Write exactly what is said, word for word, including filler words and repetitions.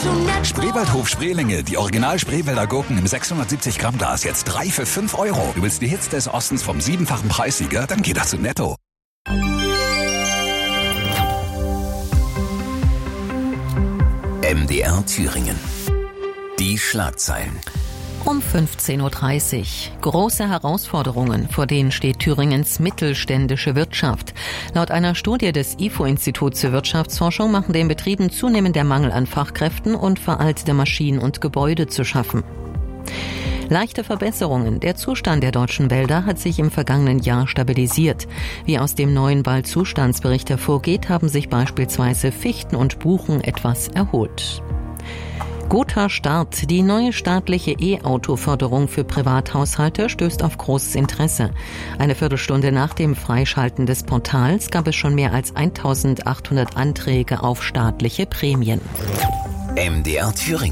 zu nett. Spreewaldhof Spreelinge, die Original Spreewälder Gurken im sechshundertsiebzig Gramm Glas, jetzt drei für fünf Euro. Du willst die Hits des Ostens vom siebenfachen Preissieger? Dann geh doch zu Netto. M D R Thüringen. Die Schlagzeilen. Um fünfzehn Uhr dreißig. Große Herausforderungen, vor denen steht Thüringens mittelständische Wirtschaft. Laut einer Studie des I F O-Instituts für Wirtschaftsforschung machen den Betrieben zunehmend der Mangel an Fachkräften und veraltete Maschinen und Gebäude zu schaffen. Leichte Verbesserungen. Der Zustand der deutschen Wälder hat sich im vergangenen Jahr stabilisiert. Wie aus dem neuen Waldzustandsbericht hervorgeht, haben sich beispielsweise Fichten und Buchen etwas erholt. Guter Start. Die neue staatliche E-Auto-Förderung für Privathaushalte stößt auf großes Interesse. Eine Viertelstunde nach dem Freischalten des Portals gab es schon mehr als eintausendachthundert Anträge auf staatliche Prämien. M D R Thüringen.